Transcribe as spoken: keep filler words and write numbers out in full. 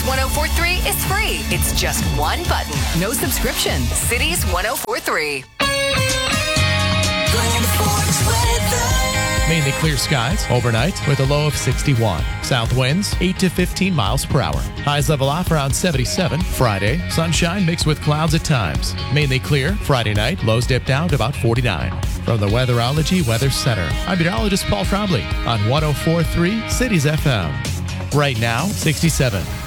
ten forty-three is free. It's just one button. No subscription. Cities ten forty-three. Mainly clear skies overnight with a low of sixty-one. South winds eight to fifteen miles per hour. Highs level off around seventy-seven. Friday, sunshine mixed with clouds at times. Mainly clear. Friday night, lows dip down to about forty-nine. From the Weatherology Weather Center, I'm meteorologist Paul Trombley on ten forty-three Cities F M. Right now, sixty-seven.